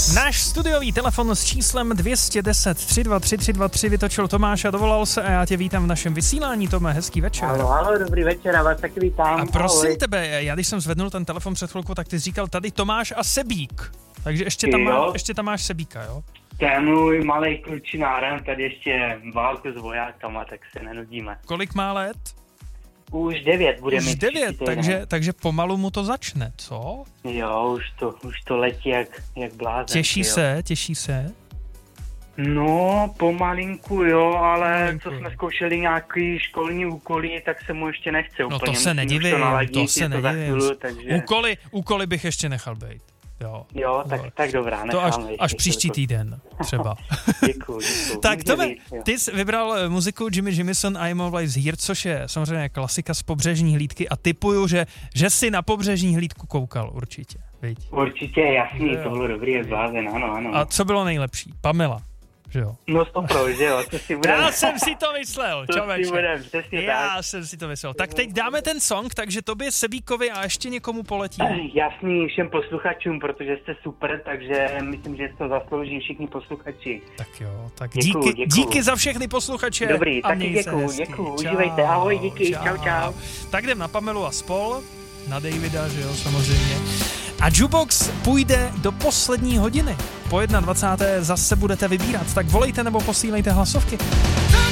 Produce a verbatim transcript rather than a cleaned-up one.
Náš studiový telefon s číslem dvě stě deset tři dva tři tři dva tři vytočil Tomáš a dovolal se a já tě vítám v našem vysílání, Tome, hezký večer. Halo, halo, dobrý večer, a vás taky vítám. A prosím Ahoj. tebe, já když jsem zvednul ten telefon před chvilkou, tak ty jsi říkal tady Tomáš a Sebík. Takže ještě tam, má, ještě tam máš Sebíka, jo? To je můj malej klučinárem, tady ještě válku s vojákama, tak se nenudíme. Kolik má let? Už devět bude mít. Už devět, takže, takže pomalu mu to začne, co? Jo, už to, už to letí jak, jak blázen. Těší jo. se, těší se? No, pomalinku jo, ale Pomalinku. co jsme zkoušeli nějaký školní úkoly, tak se mu ještě nechce úplně. No to se Musím nedivím, to, naladit, to se to za nedivím. chvíli, takže... Úkoly, úkoly bych ještě nechal být. Jo, Jo, tak, tak dobrá, to až, necháme. až příští týden třeba. Děkuju, děkuju. Tak Může Tome, být, jo. ty jsi vybral muziku Jimmy Jamison I'm Always Here, což je samozřejmě klasika z Pobřežní hlídky a tipuju, že, že jsi na Pobřežní hlídku koukal určitě, viď? Určitě, jasný, Jo. to bylo dobrý, je blázen, ano, ano. A co bylo nejlepší? Pamela, že jo? No stopro, že jo, co si budeme. Já jsem si to myslel, To si čověče. budem, přesně Já tak. jsem si to myslel. Tak teď dáme ten song, takže tobě, Sebíkovi a ještě někomu poletí. Jasný všem posluchačům, protože jste super, takže myslím, že to zaslouží všichni posluchači. Tak jo, tak Děkuju, díky, děkuju. díky za všechny posluchače. Dobrý, a taky měj se děkuju, hezky. děkuju, Čau, užívejte, ahoj, díky, čau, čau. Tak jdem na Pamelu a spol, na Davida, že jo, samozřejmě. A Jukebox půjde do poslední hodiny. Po dvacáté jedné zase budete vybírat, tak volejte nebo posílejte hlasovky.